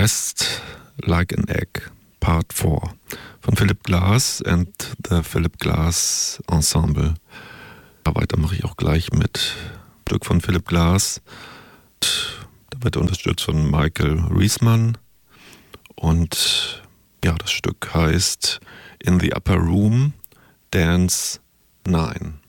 Rest Like an Egg, Part 4 von Philip Glass and the Philip Glass Ensemble. Weiter mache ich auch gleich mit einem Stück von Philip Glass. Da wird er unterstützt von Michael Riesman. Und ja, das Stück heißt In the Upper Room, Dance 9.